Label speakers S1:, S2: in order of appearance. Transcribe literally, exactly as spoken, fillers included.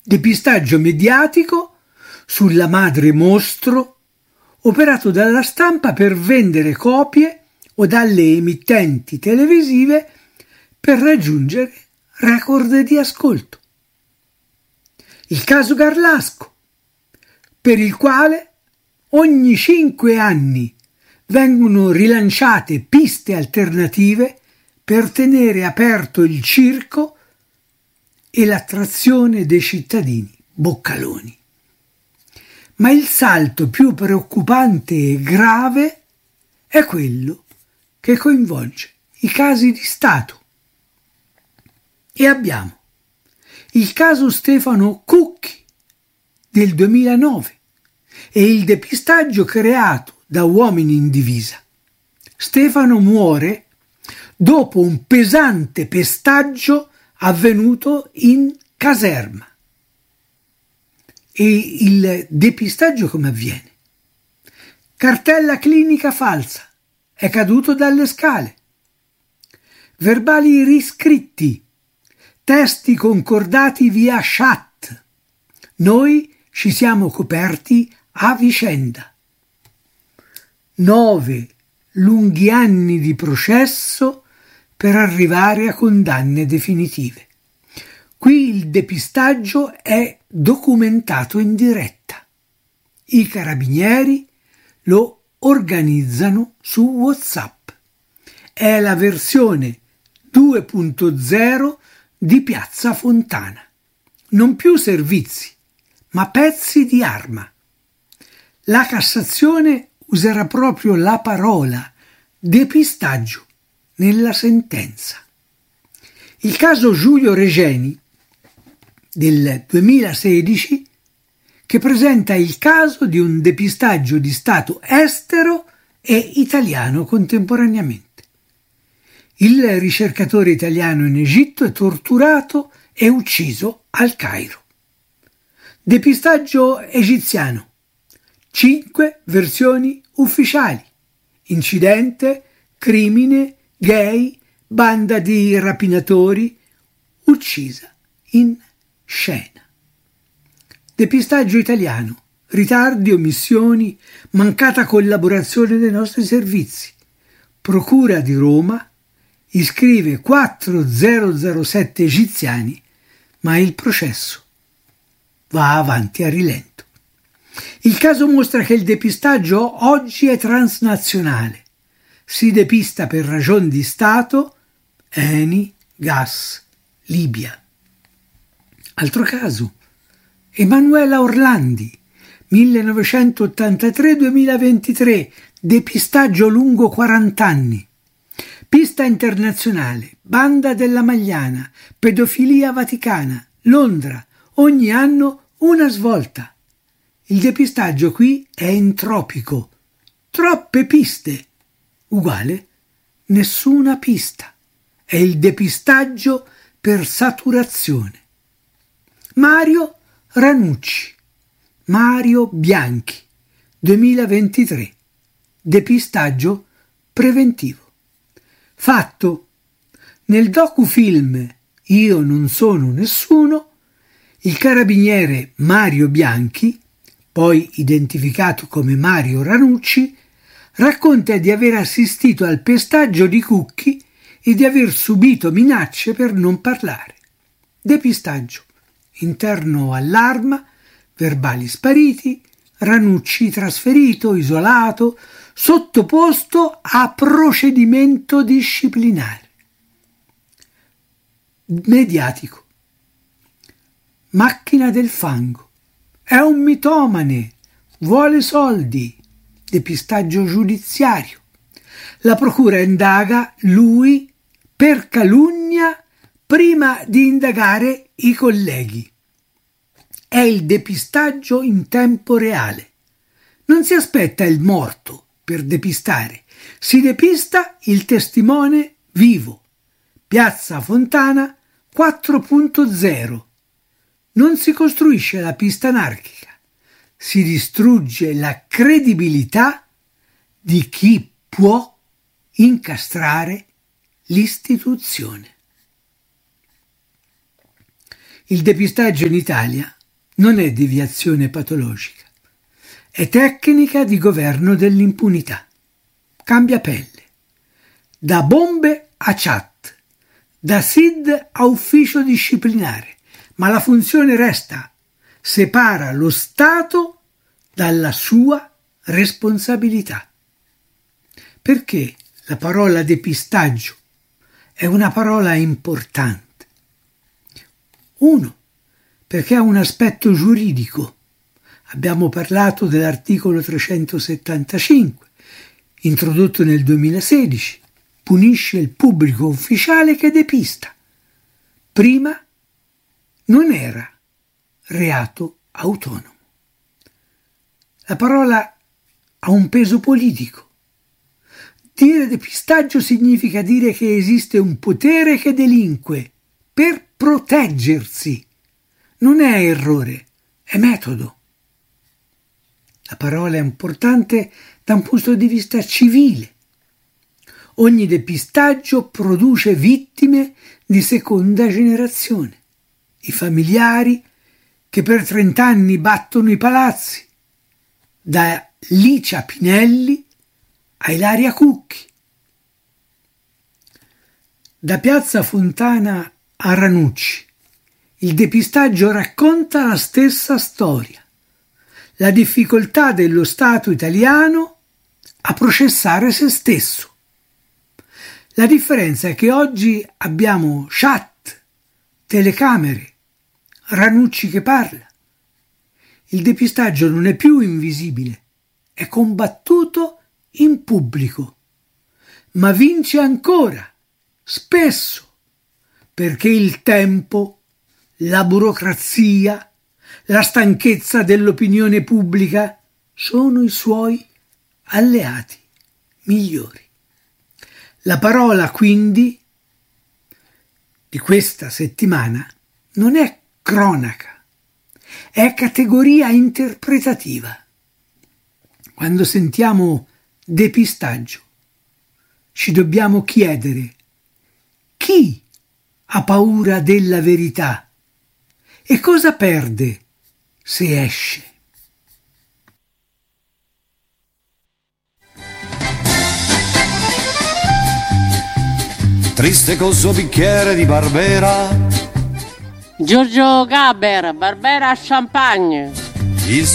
S1: depistaggio mediatico sulla madre mostro operato dalla stampa per vendere copie o dalle emittenti televisive per raggiungere record di ascolto. Il caso Garlasco, per il quale ogni cinque anni vengono rilanciate piste alternative per tenere aperto il circo e l'attrazione dei cittadini boccaloni. Ma il salto più preoccupante e grave è quello che coinvolge i casi di Stato. E abbiamo il caso Stefano Cucchi del duemilanove e il depistaggio creato da uomini in divisa. Stefano muore dopo un pesante pestaggio avvenuto in caserma. E il depistaggio come avviene? Cartella clinica falsa, è caduto dalle scale. Verbali riscritti, testi concordati via chat. Noi ci siamo coperti a vicenda. Nove lunghi anni di processo per arrivare a condanne definitive. Qui il depistaggio è documentato in diretta. I carabinieri lo organizzano su WhatsApp. È la versione due punto zero di Piazza Fontana. Non più servizi, ma pezzi di arma. La Cassazione userà proprio la parola depistaggio nella sentenza. Il caso Giulio Regeni del duemilasedici, che presenta il caso di un depistaggio di Stato estero e italiano contemporaneamente. Il ricercatore italiano in Egitto è torturato e ucciso al Cairo. Depistaggio egiziano. Cinque versioni ufficiali. Incidente, crimine, gay, banda di rapinatori, uccisa in scena. Depistaggio italiano. Ritardi, omissioni, mancata collaborazione dei nostri servizi. Procura di Roma iscrive quattromila egiziani, ma il processo va avanti a rilento. Il caso mostra che il depistaggio oggi è transnazionale. Si depista per ragioni di Stato, Eni, gas, Libia. Altro caso, Emanuela Orlandi, millenovecentottantatré duemilaventitré, depistaggio lungo quaranta anni. Pista internazionale, banda della Magliana, pedofilia vaticana, Londra, ogni anno una svolta. Il depistaggio qui è entropico, troppe piste, uguale nessuna pista. È il depistaggio per saturazione. Mario Ranucci, Mario Bianchi, duemilaventitré, depistaggio preventivo. Fatto: nel docufilm Io non sono nessuno, il carabiniere Mario Bianchi, poi identificato come Mario Ranucci, racconta di aver assistito al pestaggio di Cucchi e di aver subito minacce per non parlare. Depistaggio interno all'arma, verbali spariti, Ranucci trasferito, isolato, sottoposto a procedimento disciplinare. Mediatico. Macchina del fango. È un mitomane, vuole soldi. Depistaggio giudiziario. La procura indaga lui per calunnia prima di indagare i colleghi. È il depistaggio in tempo reale. Non si aspetta il morto per depistare, si depista il testimone vivo. Piazza Fontana quattro punto zero. Non si costruisce la pista anarchica, si distrugge la credibilità di chi può incastrare l'istituzione. Il depistaggio in Italia non è deviazione patologica, è tecnica di governo dell'impunità. Cambia pelle, da bombe a chat, da S I D a ufficio disciplinare, ma la funzione resta: separa lo Stato dalla sua responsabilità. Perché la parola depistaggio è una parola importante? Uno, perché ha un aspetto giuridico. Abbiamo parlato dell'articolo trecentosettantacinque, introdotto nel duemilasedici, punisce il pubblico ufficiale che depista. Prima non era reato autonomo. La parola ha un peso politico. Dire depistaggio significa dire che esiste un potere che delinque per proteggersi. Non è errore, è metodo. La parola è importante da un punto di vista civile. Ogni depistaggio produce vittime di seconda generazione, i familiari che per trent'anni battono i palazzi, da Licia Pinelli a Ilaria Cucchi. Da Piazza Fontana a Ranucci, il depistaggio racconta la stessa storia, la difficoltà dello Stato italiano a processare se stesso. La differenza è che oggi abbiamo chat, telecamere, Ranucci che parla. Il depistaggio non è più invisibile, è combattuto in pubblico, ma vince ancora, spesso, perché il tempo, la burocrazia, la stanchezza dell'opinione pubblica sono i suoi alleati migliori. La parola, quindi, di questa settimana non è cronaca, è categoria interpretativa. Quando sentiamo depistaggio, ci dobbiamo chiedere: chi ha paura della verità e cosa perde se esce?
S2: Triste col suo bicchiere di Barbera,
S3: Giorgio Gaber, Barbera Champagne.
S2: il